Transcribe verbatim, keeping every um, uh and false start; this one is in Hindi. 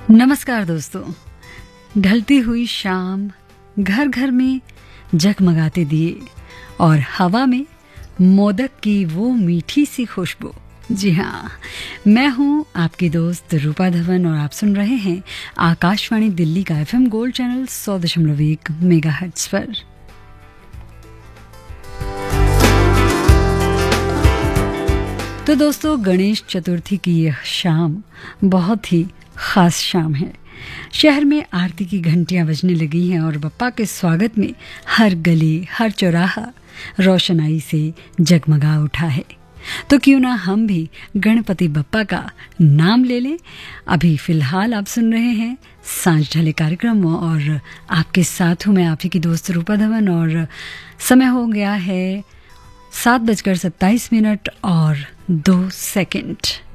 नमस्कार दोस्तों। ढलती हुई शाम, घर घर में जगमगाते दिए और हवा में मोदक की वो मीठी सी खुशबू। जी हाँ, मैं हूँ आपकी दोस्त रूपा धवन और आप सुन रहे हैं आकाशवाणी दिल्ली का एफएम गोल्ड चैनल सौ दशमलव एक मेगाहर्ट्ज पर। तो दोस्तों, गणेश चतुर्थी की यह शाम बहुत ही खास शाम है। शहर में आरती की घंटियां बजने लगी हैं और बप्पा के स्वागत में हर गली, हर चौराहा रोशनाई से जगमगा उठा है। तो क्यों ना हम भी गणपति बप्पा का नाम ले लें। अभी फिलहाल आप सुन रहे हैं सांझ ढले कार्यक्रम और आपके साथ हूं मैं आप ही की दोस्त रूपा धवन और समय हो गया है सात बजकर सत्ताईस मिनट और दो सेकंड।